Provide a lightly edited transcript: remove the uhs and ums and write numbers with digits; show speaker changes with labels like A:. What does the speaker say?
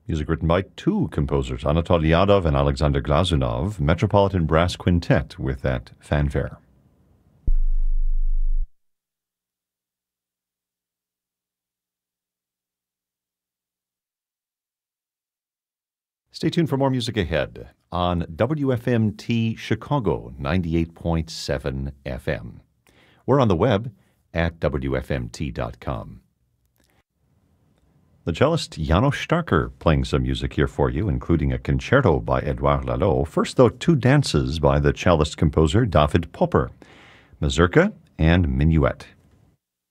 A: Music written by two composers, Anatoly Yadov and Alexander Glazunov, Metropolitan Brass Quintet with that fanfare. Stay tuned for more music ahead on WFMT Chicago 98.7 FM. We're on the web at WFMT.com. The cellist Janos Starker playing some music here for you, including a concerto by Edouard Lalo. First, though, two dances by the cellist-composer David Popper, Mazurka and Minuet.